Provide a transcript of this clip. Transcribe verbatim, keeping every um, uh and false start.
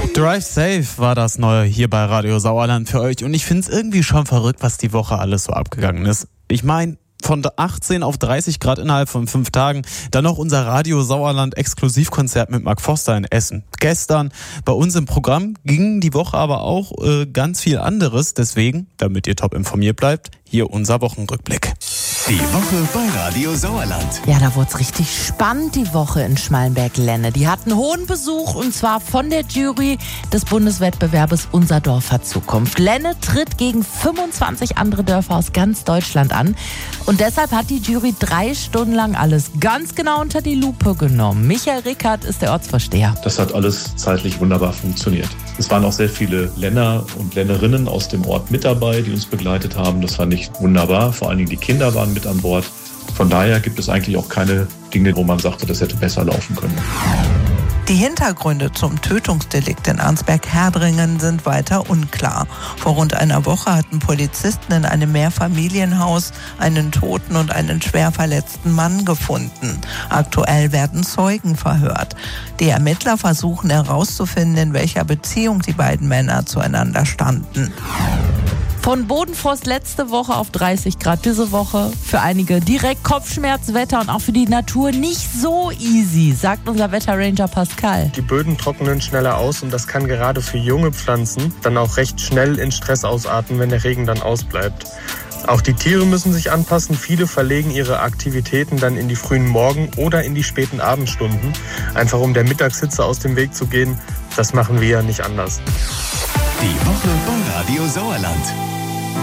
Drive Safe war das Neue hier bei Radio Sauerland für euch und ich finde es irgendwie schon verrückt, was die Woche alles so abgegangen ist. Ich meine, von achtzehn auf dreißig Grad innerhalb von fünf Tagen. Dann noch unser Radio Sauerland Exklusivkonzert mit Mark Foster in Essen. Gestern bei uns im Programm ging die Woche aber auch äh, ganz viel anderes. Deswegen, damit ihr top informiert bleibt, hier unser Wochenrückblick. Die Woche bei Radio Sauerland. Ja, da wurde es richtig spannend die Woche in Schmallenberg-Lenne. Die hatten hohen Besuch und zwar von der Jury des Bundeswettbewerbes Unser Dorf hat Zukunft. Lenne tritt gegen fünfundzwanzig andere Dörfer aus ganz Deutschland an und deshalb hat die Jury drei Stunden lang alles ganz genau unter die Lupe genommen. Michael Rickert ist der Ortsvorsteher. Das hat alles zeitlich wunderbar funktioniert. Es waren auch sehr viele Lenner und Lennerinnen aus dem Ort mit dabei, die uns begleitet haben. Das fand ich wunderbar. Vor allen Dingen die Kinder waren mit an Bord. Von daher gibt es eigentlich auch keine Dinge, wo man sagte, das hätte besser laufen können. Die Hintergründe zum Tötungsdelikt in Arnsberg-Herdringen sind weiter unklar. Vor rund einer Woche hatten Polizisten in einem Mehrfamilienhaus einen toten und einen schwer verletzten Mann gefunden. Aktuell werden Zeugen verhört. Die Ermittler versuchen herauszufinden, in welcher Beziehung die beiden Männer zueinander standen. Von Bodenfrost letzte Woche auf dreißig Grad diese Woche. Für einige direkt Kopfschmerzwetter und auch für die Natur nicht so easy, sagt unser Wetterranger Pascal. Die Böden trocknen schneller aus und das kann gerade für junge Pflanzen dann auch recht schnell in Stress ausarten, wenn der Regen dann ausbleibt. Auch die Tiere müssen sich anpassen. Viele verlegen ihre Aktivitäten dann in die frühen Morgen- oder in die späten Abendstunden, einfach um der Mittagshitze aus dem Weg zu gehen. Das machen wir ja nicht anders. Die Woche bei Radio Sauerland.